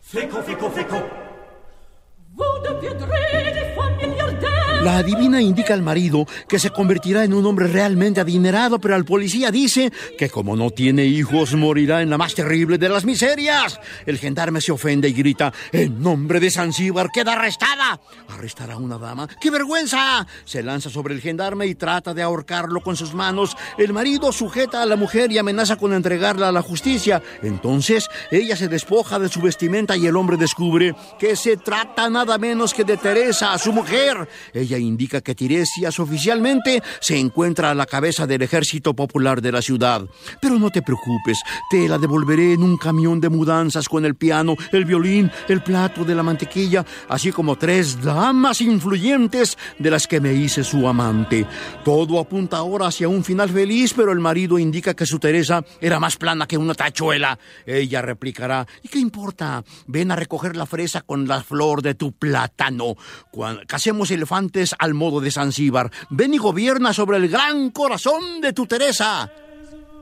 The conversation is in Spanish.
Feco, feco, feco. La adivina indica al marido que se convertirá en un hombre realmente adinerado, pero al policía dice que como no tiene hijos, morirá en la más terrible de las miserias. El gendarme se ofende y grita: en nombre de Zanzíbar, queda arrestada. ¿Arrestará a una dama? ¡Qué vergüenza! Se lanza sobre el gendarme y trata de ahorcarlo con sus manos. El marido sujeta a la mujer y amenaza con entregarla a la justicia. Entonces ella se despoja de su vestimenta y el hombre descubre que se trata nada menos que de Teresa, su mujer. Ella indica que Tiresias oficialmente se encuentra a la cabeza del ejército popular de la ciudad. Pero no te preocupes, te la devolveré en un camión de mudanzas con el piano, el violín, el plato de la mantequilla, así como 3 damas influyentes de las que me hice su amante. Todo apunta ahora hacia un final feliz, pero el marido indica que su Teresa era más plana que una tachuela. Ella replicará: ¿y qué importa? Ven a recoger la fresa con la flor de tu plátano. Cacemos elefantes al modo de Zanzíbar. Ven y gobierna sobre el gran corazón de tu Teresa.